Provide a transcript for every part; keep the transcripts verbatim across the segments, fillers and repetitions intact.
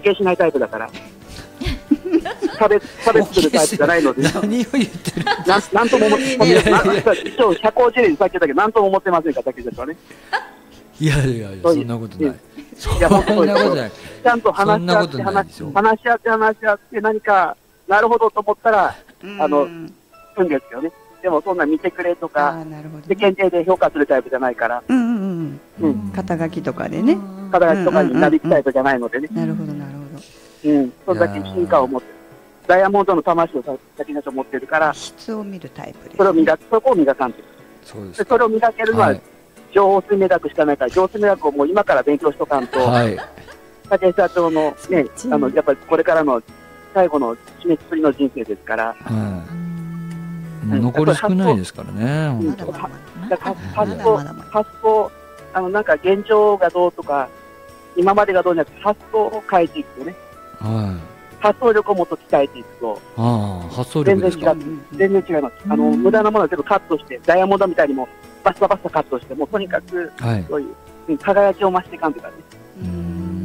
敬しないタイプだから差別差別するタイプじゃないので何を言ってるななんとも思ってません。一応社交辞令にさっき言ったけどなんとも思ってませんか竹社長はね。 いやいやいやそんなことない。 いや本当にちゃんと話し合って話し話し合って話し合って何かなるほどと思ったらあのすんですよね。でもそんな見てくれとか世間体で評価するタイプじゃないから。 うんうんうん。肩書きとかでね。 肩書きとかになりたいタイプじゃないのでね。 なるほどなるほど。 うん、それだけ進化を持ってダイヤモンドの魂を先社長持ってるから質を見るタイプです、ね、 それを磨くそこを磨かんと。 そうです。 でそれを磨けるのは、はい、上水明学しかないから上水明学をもう今から勉強しとかんと、はい、竹社長のねあのやっぱりこれからの最後の締めくくりの人生ですから、はい、 もう残り少ないですからね。本当発想発想あのなんか現状がどうとか今までがどうじゃなくて発想を変えていくとね、はい、発想力をもっと鍛えていくとあ発想力ですか。 全然違う全然違います。あの無駄なものは全部カットしてダイヤモンドみたいにもバッサバッサカットしてもうとにかく、はい、そういう輝きを増していかんというかねうーん、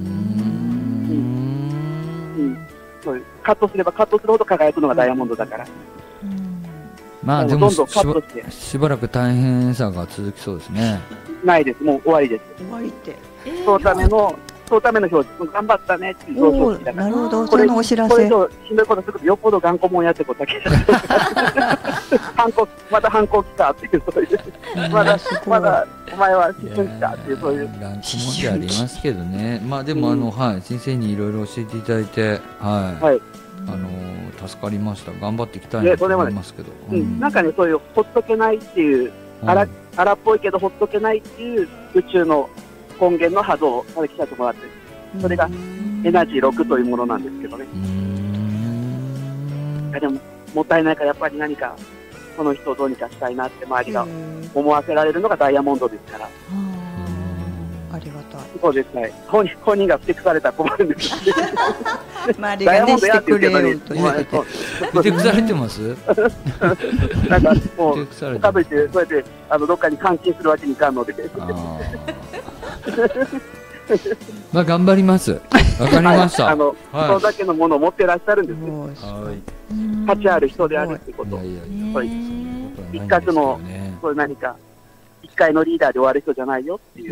うん、そういうカットすればカットするほど輝くのがダイヤモンドだから、うん、 まあでもどんどんカットしてしばらく大変さが続きそうですね。 ないです。もう終わりです。 終わりって、 えー、そのためのそのための表示頑張ったねっていう表彰だから。 なるほど。それのお知らせ。 これ以上しんどいことするとよっぽど頑固もんやってことだけ反抗また反抗来たっていうそういうまだまだお前は思春期だっていうそういう頑固もんってありますけどね。まあでもあの、うん、はい先生にいろいろ教えていただいてはい、はい、あの助かりました。頑張っていきたいなと思いますけど、 うん、なんかねそういうほっとけないっていう荒っぽいけどほっとけないっていう宇宙の根源の波動を佐々木社長もらってそれがエナジーろくというものなんですけどね。うーんでももったいないからやっぱり何かこの人をどうにかしたいなって周りが思わせられるのがダイヤモンドですから。 ありがたい。 そうですね。本人本人がふてくされたら困るんですよ周りがねしてくれよと言ってふてくされてますなんかもうかといってそうやってあのどっかに監禁するわけにいかんのでまあ頑張ります。わかりました。 はい、あの、はい、それだけのものを持ってらっしゃるんですよ。はい。価値ある人であるってこと。いやいやそう一角のそういう何か一回のリーダーで終わる人じゃないよっていう、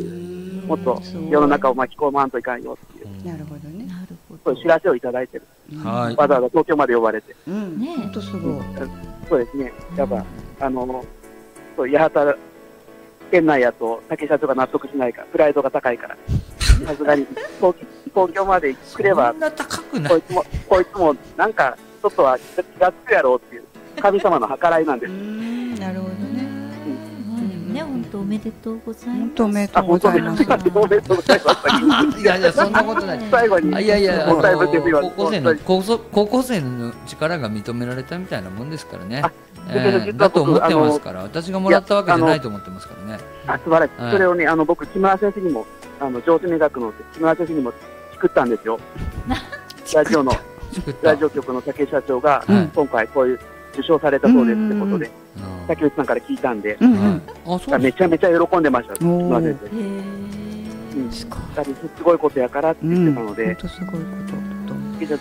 もっと世の中を巻き込まんといかんよっていう。 なるほどね。 そういう知らせをいただいてる。はい。わざわざ東京まで呼ばれて。 うん。ね、本当すごい。 そうですね。やっぱあのそう八幡県内やと竹社長が納得しないからプライドが高いから。さすがに東, 東京まで来ればそんな高くないこいつもこいつもなんかちょっとは気がつくやろうっていう神様の計らいなんです。 うんなるほどね。 ね本当おめでとうございます。 本当おめでとうございます。 おめでとうございます。 いやいやそんなことない。 最後にいやいやあの高校生の高校生の力が認められたみたいなもんですからね。えー、だと思ってますから。私がもらったわけじゃないと思ってますからね。 あ素晴らしい。はい、それをねあの僕木村先生にもあの上手明学の木村先生にも作ったんですよ。ラジオのラジオ局の竹社長が、うん、今回こういう受賞されたそうですってことで、竹内さんから聞いたんで、うんうん、めちゃめちゃ喜んでました。木村先生。うん、すごいことやからって言ってたので、 本当すごいこと。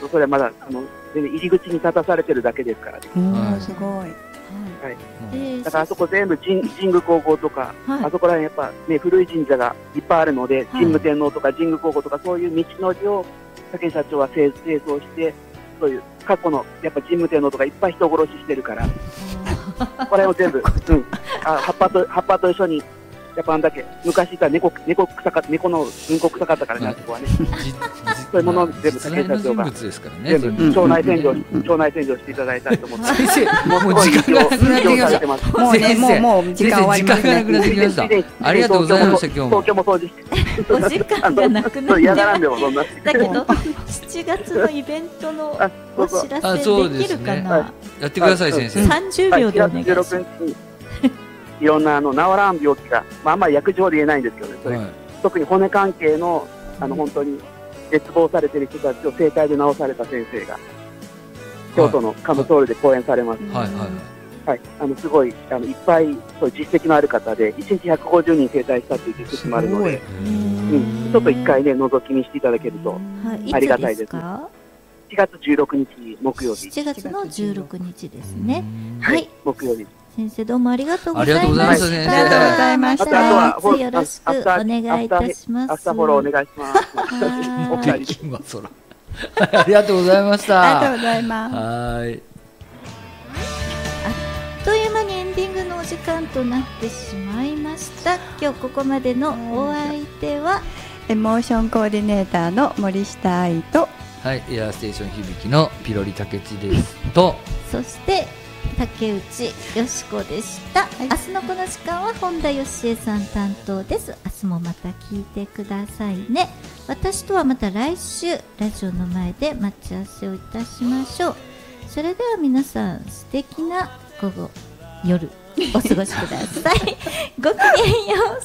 それはまだあの全然入り口に立たされてるだけですからね。 うん、すごい。 はい、だからあそこ全部神宮皇后とか、はい、あそこら辺やっぱ、ね、古い神社がいっぱいあるので、はい、神武天皇とか神宮皇后とかそういう道のりを竹社長は清掃してそういう過去のやっぱ神武天皇とかいっぱい人殺ししてるからこれを全部、うん、あ葉っぱと葉っぱと一緒にやっぱあんだけ昔いた猫猫臭かった猫のうんこ臭かったからね、あそこはねそういうものを全部竹社長が全部腸内洗浄腸内洗浄していただいたいと思って先生もう時間がなくなってきました。 もうねもうもう時間終わりました。 時間がなくなってきました。ありがとうございました。今日も東京も掃除してお時間がなくなって嫌がらんでもそんなだけどしちがつのイベントのお知らせできるかな。 やってください先生。 さんじゅうびょうでお願いします。 いろんなあの治らん病気が、まあ、あんまり薬事法で言えないんですけどね、それはい、特に骨関係のあの本当に絶望されている人たちを整体で治された先生が、京都のカムソールで講演されます。はいはいはい、あのすごいあのいっぱいそう実績のある方で、いちにちひゃくごじゅうにん整体したという実績もあるので、 、ちょっと一回ね覗き見していただけるとありがたいです。しがつじゅうろくにち木曜日。 しちがつのじゅうろくにちですね。 はい、木曜日。 先生どうもありがとうございました。 ありがとうございました。 ありがとうございました。 よろしくお願いいたします。 アフターフォローお願いします。お二人。 ありがとうございました。 ありがとうございます。 はい。 あっという間にエンディングのお時間となってしまいました。今日ここまでのお相手はエモーションコーディネーターの森下愛と、 はい、エアーステーション響きのピロリ竹地ですと、 そして竹内よしこでした、はい、明日のこの時間は本田よしえさん担当です。明日もまた聞いてくださいね。私とはまた来週ラジオの前で待ち合わせをいたしましょう。それでは皆さん素敵な午後夜お過ごしください。ごきげんよう。